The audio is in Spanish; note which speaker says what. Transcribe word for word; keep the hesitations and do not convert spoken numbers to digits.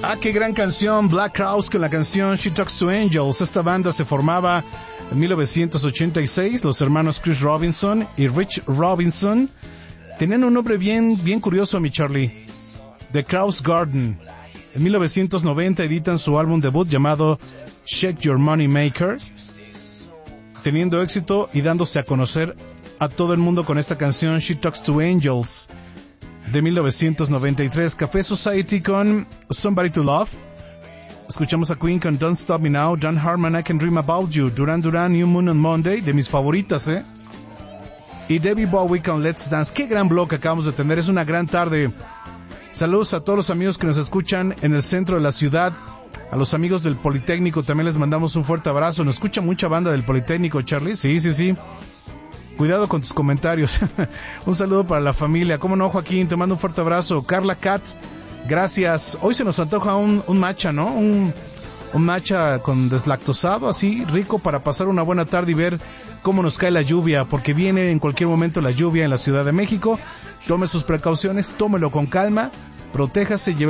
Speaker 1: Ah, qué gran canción, Black Crowes con la canción She Talks to Angels. Esta banda se formaba en mil novecientos ochenta y seis, los hermanos Chris Robinson y Rich Robinson. Tenían un nombre bien, bien curioso, mi Charlie. The Crowes Garden. En mil novecientos noventa editan su álbum debut llamado Shake Your Money Maker, teniendo éxito y dándose a conocer a todo el mundo con esta canción She Talks to Angels de mil novecientos noventa y tres. Café Society con Somebody to Love. Escuchamos a Queen con Don't Stop Me Now. Dan Hartman, I Can Dream About You. Duran Duran, New Moon on Monday, de mis favoritas, ¿eh? Y David Bowie con Let's Dance. Qué gran bloque acabamos de tener, es una gran tarde. Saludos a todos los amigos que nos escuchan en el centro de la ciudad. A los amigos del Politécnico también les mandamos un fuerte abrazo. Nos escucha mucha banda del Politécnico, Charlie. Sí, sí, sí. Cuidado con tus comentarios. Un saludo para la familia. ¿Cómo no, Joaquín? Te mando un fuerte abrazo. Carla Cat, gracias. Hoy se nos antoja un, un matcha, ¿no? Un, un matcha con deslactosado, así, rico para pasar una buena tarde y ver cómo nos cae la lluvia, porque viene en cualquier momento la lluvia en la Ciudad de México. Tome sus precauciones, tómelo con calma, protéjase, lleve